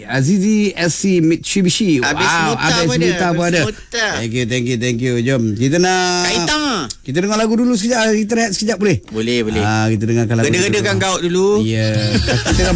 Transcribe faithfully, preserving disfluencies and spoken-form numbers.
Azizi S C Mitsubishi. Habis Wow, Smuta ada pun ada. Smuta pun ada. Smuta. Thank you, thank you, thank you. Jom, kita nak Kak Itang. kita dengar lagu dulu sekejap. Kita rehat sekejap boleh? Boleh, boleh. Ah, kita dengarkan lagu. Gede-gedekan kau dulu. Ya. Yeah. Kita